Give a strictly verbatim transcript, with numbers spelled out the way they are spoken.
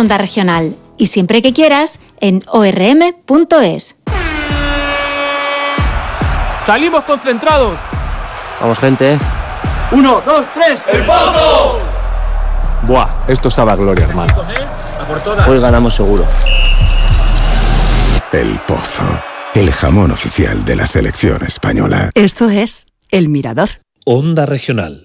Onda Regional. Y siempre que quieras, en o r m punto es. ¡Salimos concentrados! Vamos, gente. Uno, dos, tres. ¡El Pozo! Buah, esto sabe a gloria, hermano. Hoy ganamos seguro. El Pozo, el jamón oficial de la selección española. Esto es El Mirador. Onda Regional.